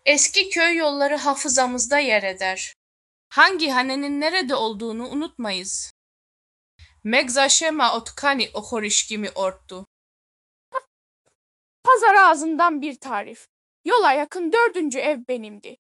Eski köy yolları hafızamızda yer eder. Hangi hanenin nerede olduğunu unutmayız. Meg zaşema otkani ohorişkimi orttu. Pazar ağzından bir tarif. Yola yakın 4. ev benimdi.